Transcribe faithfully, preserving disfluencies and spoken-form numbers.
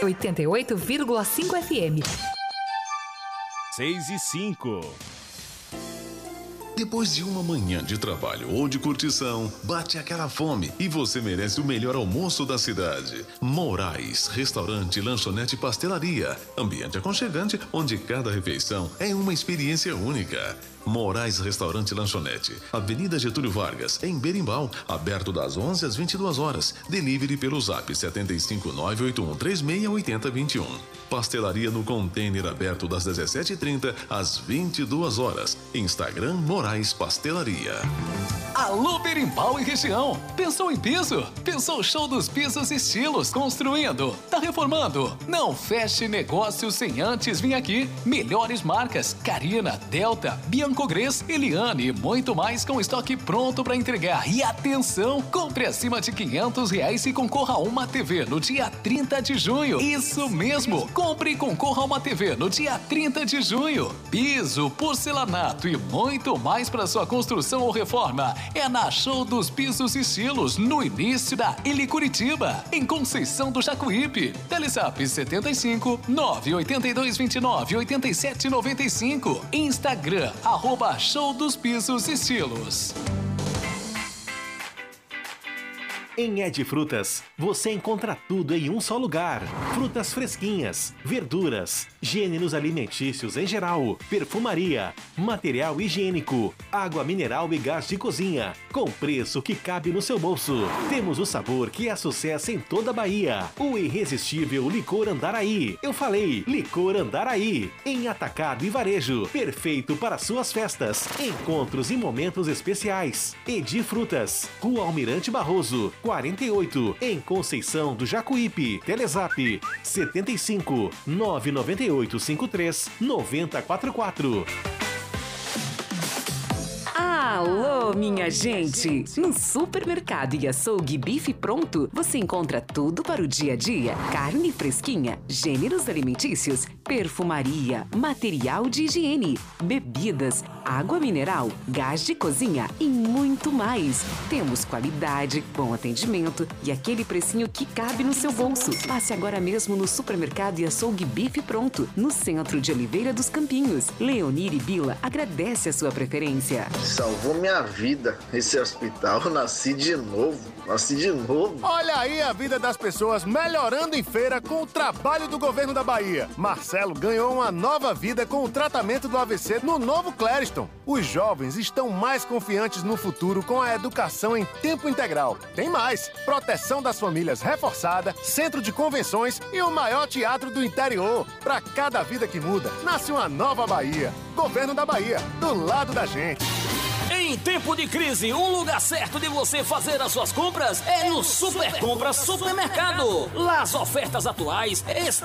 oitenta e oito vírgula cinco F M. seis e cinco. Depois de uma manhã de trabalho ou de curtição, bate aquela fome e você merece o melhor almoço da cidade. Moraes, restaurante, lanchonete e pastelaria. Ambiente aconchegante onde cada refeição é uma experiência única. Moraes Restaurante e Lanchonete, Avenida Getúlio Vargas, em Berimbau, aberto das onze às vinte e duas horas. Delivery pelo zap sete cinco nove oito um três seis oito zero dois um. Pastelaria no container aberto das dezessete e trinta às vinte e duas horas. Instagram Moraes Pastelaria. Alô Berimbau e região, pensou em piso? Pensou show dos pisos e estilos, construindo, tá reformando? Não feche negócio sem antes vir aqui. Melhores marcas, Carina, Delta, Biancogres, Eliane e muito mais com estoque pronto para entregar. E atenção, compre acima de quinhentos reais e concorra a uma T V no dia trinta de junho. Isso mesmo, compre e concorra a uma T V no dia trinta de junho. Piso, porcelanato e muito mais para sua construção ou reforma. É na Show dos Pisos e Estilos, no início da Ilha Curitiba, em Conceição do Jacuípe. Telezap setenta e cinco, nove oito dois dois nove, oito sete nove cinco. Instagram, arroba Show dos Pisos e Estilos. Em Ed Frutas, você encontra tudo em um só lugar. Frutas fresquinhas, verduras, gêneros alimentícios em geral, perfumaria, material higiênico, água mineral e gás de cozinha, com preço que cabe no seu bolso. Temos o sabor que é sucesso em toda a Bahia. O irresistível Licor Andaraí. Eu falei, Licor Andaraí. Em atacado e varejo, perfeito para suas festas, encontros e momentos especiais. Edi Frutas, Rua Almirante Barroso, quarenta e oito, em Conceição do Jacuípe. Telezap setenta e cinco, nove nove oito cinco três, nove zero quatro quatro. Alô, minha gente! No Supermercado e Açougue Bife Pronto, você encontra tudo para o dia a dia. Carne fresquinha, gêneros alimentícios, perfumaria, material de higiene, bebidas, água mineral, gás de cozinha e muito mais. Temos qualidade, bom atendimento e aquele precinho que cabe no seu bolso. Passe agora mesmo no Supermercado e Açougue Bife Pronto, no centro de Oliveira dos Campinhos. Leonir e Bila agradece a sua preferência. Salvou minha vida esse hospital. Eu nasci de novo. Nasci de novo. Olha aí a vida das pessoas melhorando em feira com o trabalho do governo da Bahia. Marcelo ganhou uma nova vida com o tratamento do A V C no novo Clériston. Os jovens estão mais confiantes no futuro com a educação em tempo integral. Tem mais: proteção das famílias reforçada, centro de convenções e o maior teatro do interior. Para cada vida que muda, nasce uma nova Bahia. Governo da Bahia, do lado da gente. Em tempo de crise, o lugar certo de você fazer as suas compras é no Super Compras Supermercado. Lá as ofertas atuais estão